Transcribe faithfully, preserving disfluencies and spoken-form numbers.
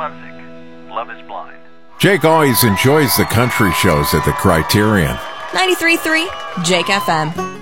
Ludwig, Love is Blind. Jake always enjoys the country shows at the Criterion. ninety-three point three Jake F M.